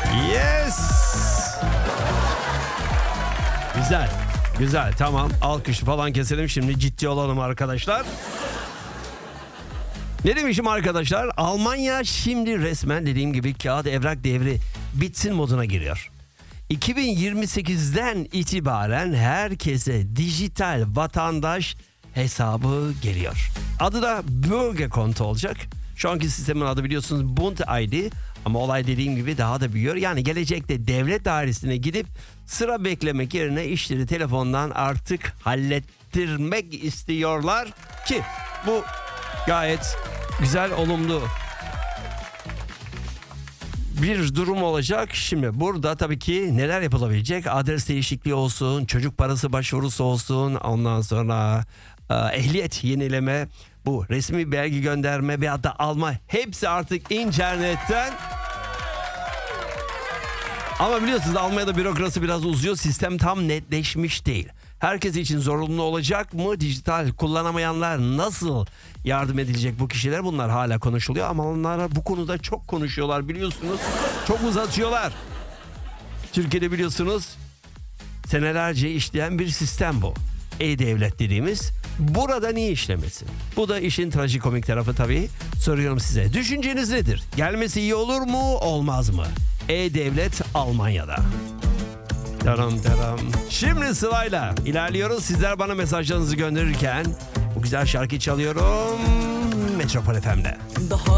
Yes. Güzel. Güzel, tamam. Alkışı falan keselim, şimdi ciddi olalım arkadaşlar. Ne demişim arkadaşlar? Almanya şimdi resmen dediğim gibi kağıt evrak devri bitsin moduna giriyor. 2028'den itibaren herkese dijital vatandaş hesabı geliyor. Adı da Bürgerkonto olacak. Şu anki sistemin adı biliyorsunuz Bund ID, ama olay dediğim gibi daha da büyüyor. Yani gelecekte devlet dairesine gidip sıra beklemek yerine işleri telefondan artık hallettirmek istiyorlar ki bu gayet güzel, olumlu bir durum olacak. Şimdi burada tabii ki neler yapılabilecek? Adres değişikliği olsun, çocuk parası başvurusu olsun, ondan sonra ehliyet yenileme, bu resmi belge gönderme veya da alma, hepsi artık internetten. Ama biliyorsunuz Almanya'da bürokrasi biraz uzuyor. Sistem tam netleşmiş değil. Herkes için zorunlu olacak mı? Dijital kullanamayanlar nasıl yardım edilecek bu kişiler? Bunlar hala konuşuluyor ama onlar bu konuda çok konuşuyorlar biliyorsunuz. Çok uzatıyorlar. Türkiye'de biliyorsunuz senelerce işleyen bir sistem bu. E-Devlet dediğimiz. Burada niye işlemesin? Bu da işin trajikomik tarafı tabii. Soruyorum size. Düşünceniz nedir? Gelmesi iyi olur mu, olmaz mı? E-Devlet Almanya'da. Taram taram. Şimdi sırayla ilerliyoruz. Sizler bana mesajlarınızı gönderirken bu güzel şarkıyı çalıyorum Metropol FM'de. Daha